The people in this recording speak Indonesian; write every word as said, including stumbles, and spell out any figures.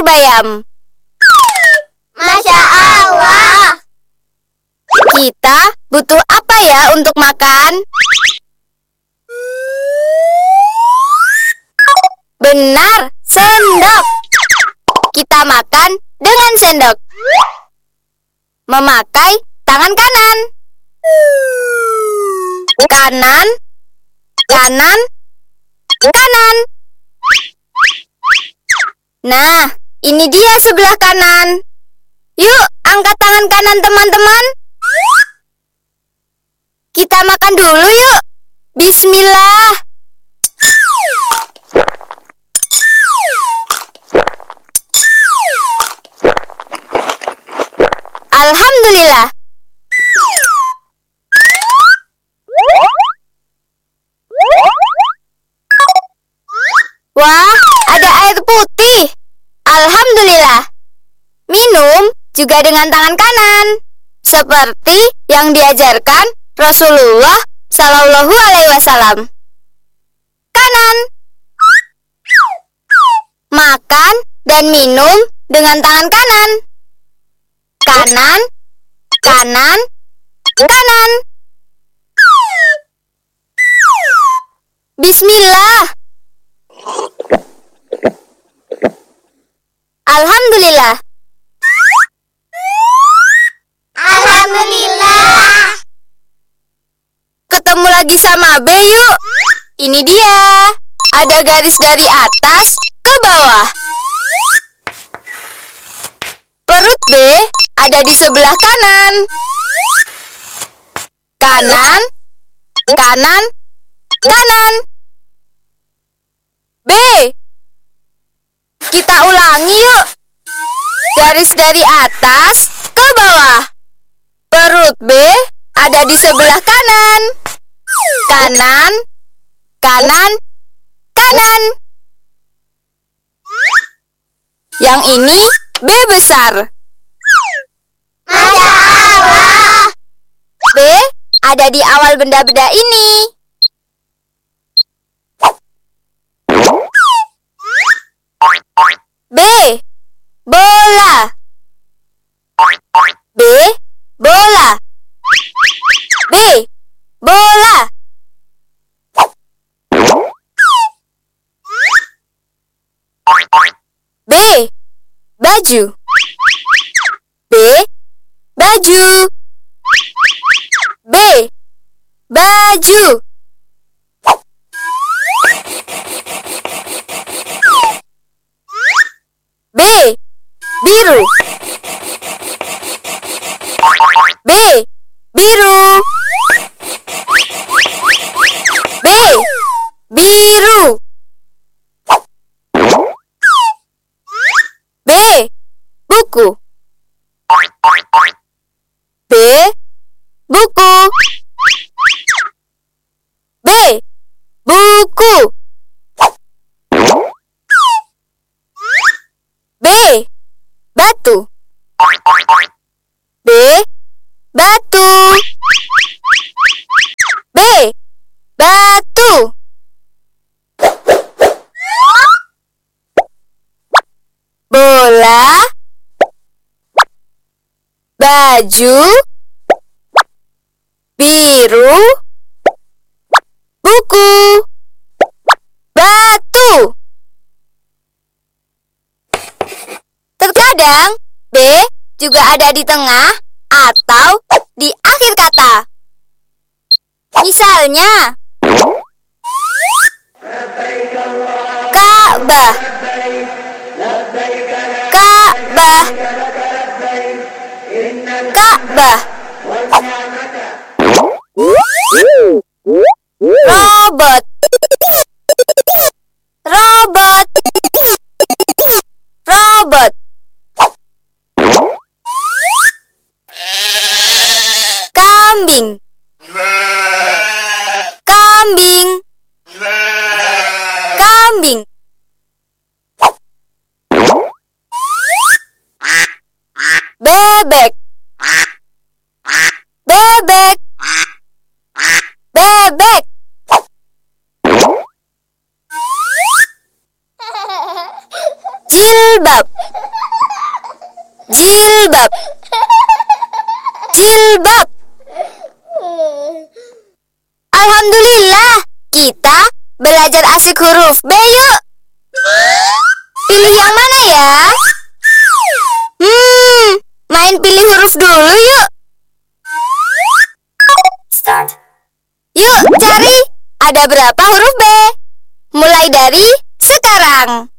bayam. Masya Allah. Kita butuh apa ya untuk makan? Benar, sendok. Kita makan dengan sendok. Memakai tangan kanan. Kanan, kanan, kanan. Nah, ini dia sebelah kanan. Yuk, angkat tangan kanan teman-teman. Kita makan dulu yuk. Bismillah. Alhamdulillah. Wah, ada air putih. Alhamdulillah. Minum juga dengan tangan kanan, seperti yang diajarkan Rasulullah Shallallahu Alaihi Wasallam. Kanan. Makan dan minum dengan tangan kanan. Kanan, kanan, kanan. Bismillah. Alhamdulillah. Alhamdulillah. Ketemu lagi sama B yuk. Ini dia. Ada garis dari atas ke bawah. Perut B ada di sebelah kanan. Kanan, kanan, kanan. B. Kita ulangi yuk. Garis dari atas ke bawah. Perut B ada di sebelah kanan. Kanan, kanan, kanan. Yang ini B besar. Masya Allah. B ada di awal benda-benda ini. B. Bola. B. Bola. B. Bola. B. Baju. B. Baju. B. Baju. B. Biru. B. Biru. B. Biru. B. Buku. B. Buku. B. Buku. B. Batu. B. Batu. B. Batu. Bola. Baju. Biru. Buku. Batu. Terkadang B juga ada di tengah atau di akhir kata. Misalnya Ka'bah. Ka'bah. Ka'bah. Robot. Robot. Robot. Kambing. Kambing. Kambing. Bebek. Bebek. Bebek. Jilbab. Jilbab. Jilbab. Alhamdulillah, kita belajar asik huruf B yuk. Pilih yang mana ya? Hmm, main pilih huruf dulu yuk. Start. Yuk cari, ada berapa huruf B? Mulai dari sekarang.